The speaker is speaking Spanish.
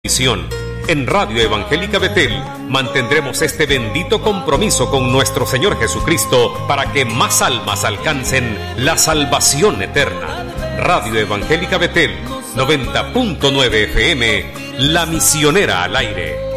En Radio Evangélica Betel mantendremos este bendito compromiso con nuestro Señor Jesucristo para que más almas alcancen la salvación eterna. Radio Evangélica Betel 90.9 FM, la misionera al aire.